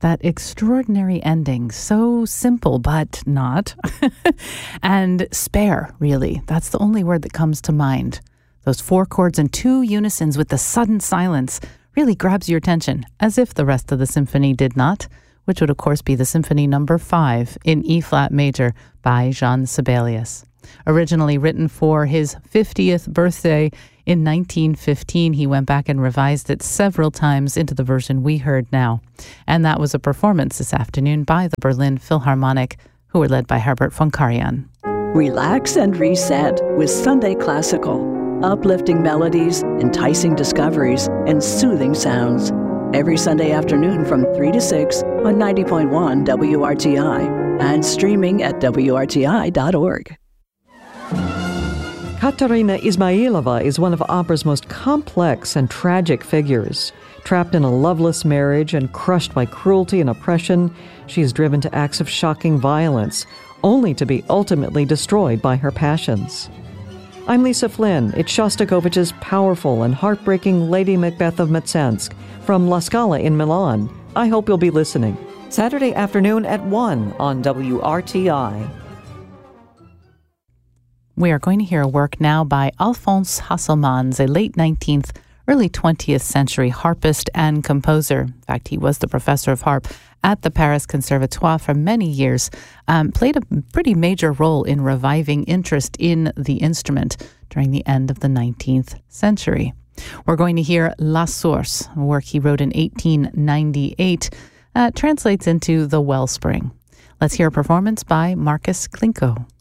that extraordinary ending, so simple but not. And spare, really. That's the only word that comes to mind. Those 4 chords and 2 unisons with the sudden silence really grabs your attention, as if the rest of the symphony did not, which would of course be the Symphony No. 5 in E-flat major by Jean Sibelius. Originally written for his 50th birthday in 1915, he went back and revised it several times into the version we heard now. And that was a performance this afternoon by the Berlin Philharmonic, who were led by Herbert von Karajan. Relax and reset with Sunday Classical. Uplifting melodies, enticing discoveries, and soothing sounds. Every Sunday afternoon from 3 to 6 on 90.1 WRTI and streaming at WRTI.org. Katerina Izmailova is one of opera's most complex and tragic figures. Trapped in a loveless marriage and crushed by cruelty and oppression, she is driven to acts of shocking violence, only to be ultimately destroyed by her passions. I'm Lisa Flynn. It's Shostakovich's powerful and heartbreaking Lady Macbeth of Mtsensk from La Scala in Milan. I hope you'll be listening. Saturday afternoon at 1 on WRTI. We are going to hear a work now by Alphonse Hasselmans, a late 19th, early 20th century harpist and composer. In fact, he was the professor of harp at the Paris Conservatoire for many years, played a pretty major role in reviving interest in the instrument during the end of the 19th century. We're going to hear La Source, a work he wrote in 1898, translates into The Wellspring. Let's hear a performance by Marcus Klinko.